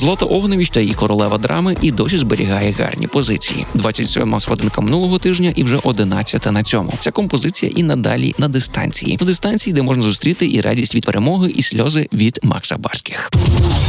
Злата Огневіч та її королева драми і досі зберігає гарні позиції. 27-ма сходинка минулого тижня і вже 11-та на цьому. Ця композиція і надалі на дистанції. На дистанції, де можна зустріти і радість від перемоги, і сльози від Макса Барських.